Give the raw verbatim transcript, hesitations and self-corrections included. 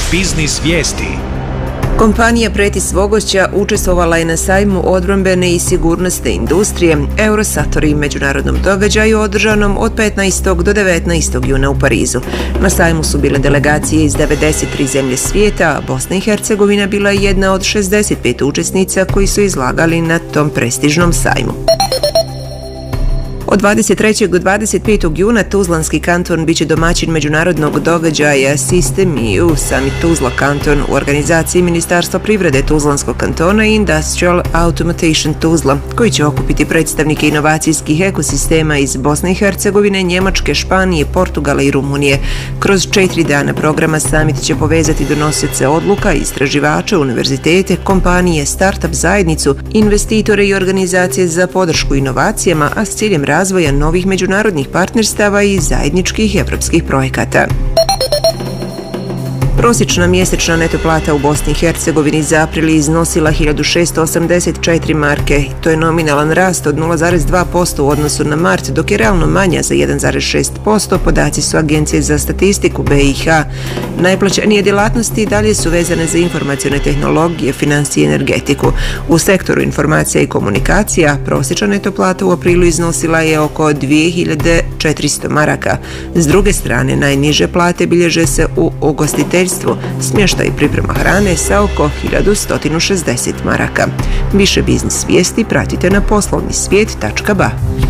Biznis vijesti. Kompanija Pretis Vogošća učestvovala je na sajmu odbrambene i sigurnosne industrije Eurosatori međunarodnom događaju održanom od petnaestog do devetnaestog juna u Parizu. Na sajmu su bile delegacije iz devedeset tri zemlje svijeta, a Bosna i Hercegovina bila je jedna od šezdeset pet učesnica koji su izlagali na tom prestižnom sajmu. Od dvadeset trećeg do dvadeset petog juna Tuzlanski kanton biće domaćin međunarodnog događaja System E U Summit Tuzla kanton u organizaciji Ministarstva privrede Tuzlanskog kantona i Industrial Automation Tuzla, koji će okupiti predstavnike inovacijskih ekosistema iz Bosne i Hercegovine, Njemačke, Španije, Portugala i Rumunije. Kroz četiri dana programa Summit će povezati donosioce odluka, istraživače, univerzitete, kompanije, startup zajednicu, investitore i organizacije za podršku inovacijama, a s ciljem razvoja novih međunarodnih partnerstava i zajedničkih evropskih projekata. Prosječna mjesečna neto plata u Bosni i Hercegovini za april iznosila hiljadu šesto osamdeset četiri marke. To je nominalan rast od nula zarez dva posto u odnosu na mart, dok je realno manja za jedan zarez šest posto, podaci su Agencije za statistiku B i H. Najplaćenije djelatnosti dalje su vezane za informacione tehnologije, financije i energetiku. U sektoru informacija i komunikacija prosječna neto plata u aprilu iznosila je oko dvije hiljade četiristo maraka. S druge strane, najniže plate bilježe se u ugostiteljstvu, smještaj i priprema hrane sa oko hiljadu sto šezdeset maraka. Više biznis vijesti pratite na poslovni svijet tačka ba.